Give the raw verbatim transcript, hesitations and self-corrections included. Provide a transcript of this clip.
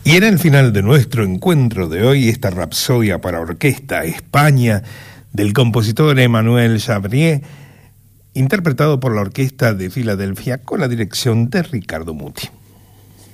Y en el final de nuestro encuentro de hoy, esta rapsodia para orquesta España del compositor Emmanuel Chabrier, interpretado por la Orquesta de Filadelfia con la dirección de Ricardo Muti.